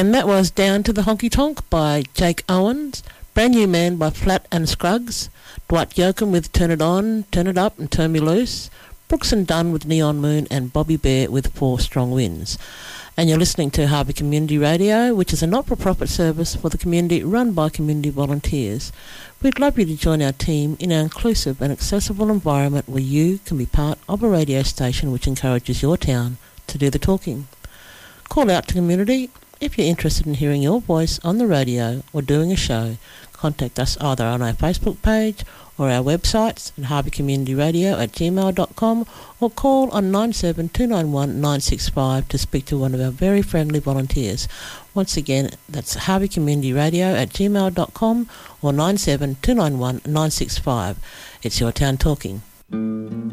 And that was Down to the Honky Tonk by Jake Owens, Brand New Man by Flat and Scruggs, Dwight Yoakam with Turn It On, Turn It Up and Turn Me Loose, Brooks and Dunn with Neon Moon, and Bobby Bear with Four Strong Winds. And you're listening to Harvey Community Radio, which is a not-for-profit service for the community run by community volunteers. We'd love you to join our team in our inclusive and accessible environment where you can be part of a radio station which encourages your town to do the talking. Call out to community. If you're interested in hearing your voice on the radio or doing a show, contact us either on our Facebook page or our websites at harveycommunityradio@gmail.com or call on 97291 965 to speak to one of our very friendly volunteers. Once again, that's harveycommunityradio@gmail.com or 97291 965. It's your town talking.